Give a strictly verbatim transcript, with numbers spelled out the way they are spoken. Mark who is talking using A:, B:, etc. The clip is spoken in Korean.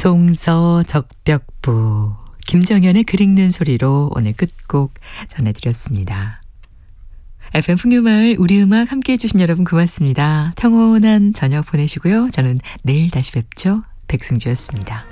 A: 송서 적벽부 김정현의 글 읽는 소리로 오늘 끝곡 전해드렸습니다. 에프엠 풍류마을 우리 음악 함께해 주신 여러분 고맙습니다. 평온한 저녁 보내시고요. 저는 내일 다시 뵙죠. 백승주였습니다.